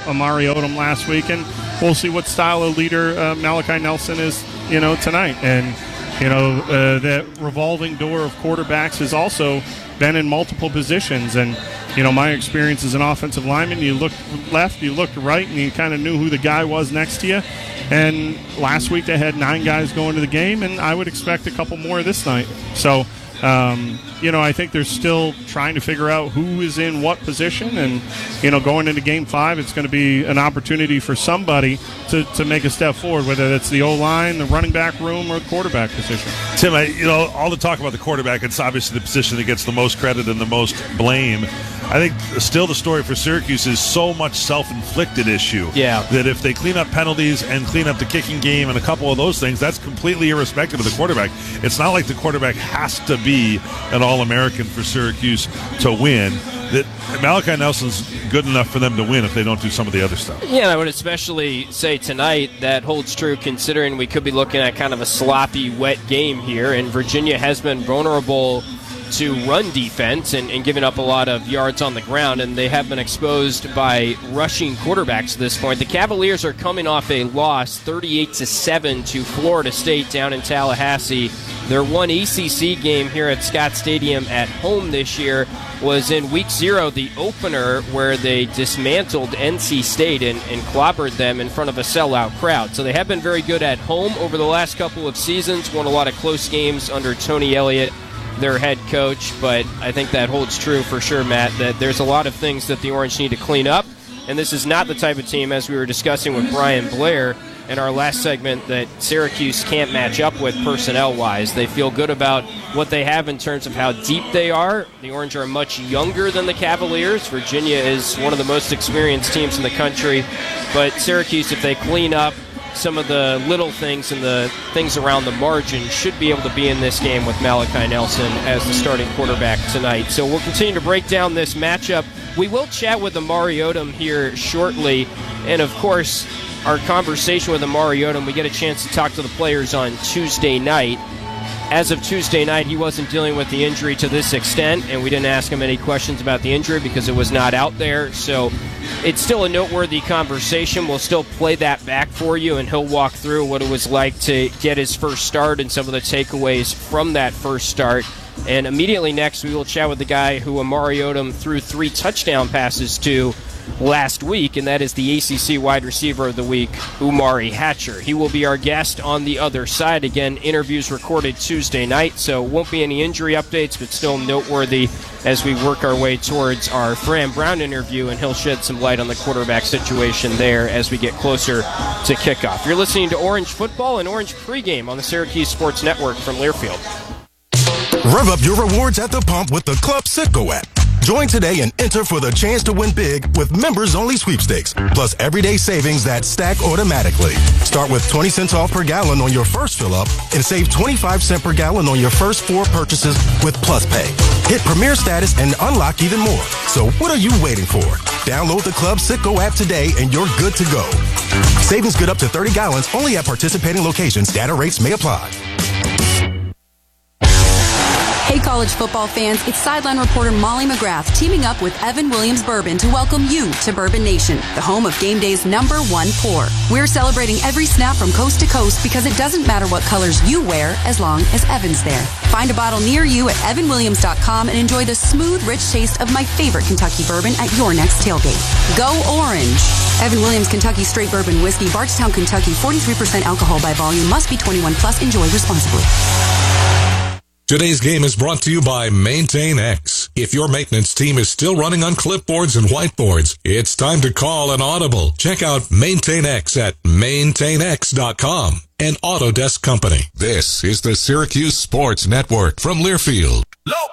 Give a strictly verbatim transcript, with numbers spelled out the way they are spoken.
Amari Odom last week, and we'll see what style of leader uh, Malachi Nelson is, you know, tonight. And, you know, uh, that revolving door of quarterbacks has also been in multiple positions. And, you know, my experience as an offensive lineman, you looked left, you looked right, and you kind of knew who the guy was next to you. And last week they had nine guys going to the game, and I would expect a couple more this night. So, um, you know, I think they're still trying to figure out who is in what position. And, you know, going into game five, it's going to be an opportunity for somebody to, to make a step forward, whether that's the O-line, the running back room, or the quarterback position. Tim, I, you know, all the talk about the quarterback, it's obviously the position that gets the most credit and the most blame. I think still the story for Syracuse is so much self-inflicted issue. Yeah. That if they clean up penalties and clean up the kicking game and a couple of those things, that's completely irrespective of the quarterback. It's not like the quarterback has to be an All-American for Syracuse to win. That Malachi Nelson's good enough for them to win if they don't do some of the other stuff. Yeah, and I would especially say tonight that holds true considering we could be looking at kind of a sloppy, wet game here, and Virginia has been vulnerable to run defense and, and giving up a lot of yards on the ground, and they have been exposed by rushing quarterbacks at this point. The Cavaliers are coming off a loss thirty-eight to seven to Florida State down in Tallahassee. Their one A C C game here at Scott Stadium at home this year was in week zero, the opener, where they dismantled N C State and, and clobbered them in front of a sellout crowd. So they have been very good at home over the last couple of seasons, won a lot of close games under Tony Elliott, their head coach, but I think that holds true for sure, Matt, that there's a lot of things that the Orange need to clean up, and this is not the type of team, as we were discussing with Brian Blair in our last segment, that Syracuse can't match up with personnel-wise. They feel good about what they have in terms of how deep they are. The Orange are much younger than the Cavaliers. Virginia is one of the most experienced teams in the country, but Syracuse, if they clean up some of the little things and the things around the margin, should be able to be in this game with Malachi Nelson as the starting quarterback tonight. So we'll continue to break down this matchup. We will chat with Amari Odom here shortly, and of course our conversation with Amari Odom, we get a chance to talk to the players on Tuesday night. As of Tuesday night, he wasn't dealing with the injury to this extent, and we didn't ask him any questions about the injury because it was not out there. So it's still a noteworthy conversation. We'll still play that back for you, and he'll walk through what it was like to get his first start and some of the takeaways from that first start. And immediately next, we will chat with the guy who Amari Odom threw three touchdown passes to last week, and that is the A C C wide receiver of the week, Umari Hatcher. He will be our guest on the other side. Again, interviews recorded Tuesday night, so won't be any injury updates, but still noteworthy as we work our way towards our Fran Brown interview, and he'll shed some light on the quarterback situation there as we get closer to kickoff. You're listening to Orange Football and Orange Pregame on the Syracuse Sports Network from Learfield. Rev up your rewards at the pump with the Club Citgo app. Join today and enter for the chance to win big with members-only sweepstakes, plus everyday savings that stack automatically. Start with twenty cents off per gallon on your first fill-up and save twenty-five cents per gallon on your first four purchases with Plus Pay. Hit Premier status and unlock even more. So what are you waiting for? Download the Club Citgo app today and you're good to go. Savings good up to thirty gallons only at participating locations. Data rates may apply. Hey, college football fans, it's sideline reporter Molly McGrath teaming up with Evan Williams Bourbon to welcome you to Bourbon Nation, the home of game day's number one pour. We're celebrating every snap from coast to coast because it doesn't matter what colors you wear as long as Evan's there. Find a bottle near you at evan williams dot com and enjoy the smooth, rich taste of my favorite Kentucky bourbon at your next tailgate. Go Orange! Evan Williams Kentucky Straight Bourbon Whiskey, Bardstown, Kentucky, forty-three percent alcohol by volume, must be twenty-one plus, enjoy responsibly. Today's game is brought to you by Maintain X. If your maintenance team is still running on clipboards and whiteboards, it's time to call an audible. Check out Maintain X at maintain x dot com, an Autodesk company. This is the Syracuse Sports Network from Learfield. Low.